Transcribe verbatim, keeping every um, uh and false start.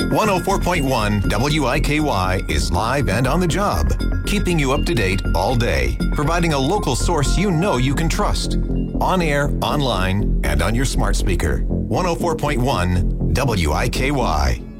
one oh four point one W I K Y is live and on the job, keeping you up to date all day, providing a local source you know you can trust. On air, online, and on your smart speaker. one oh four point one W I K Y.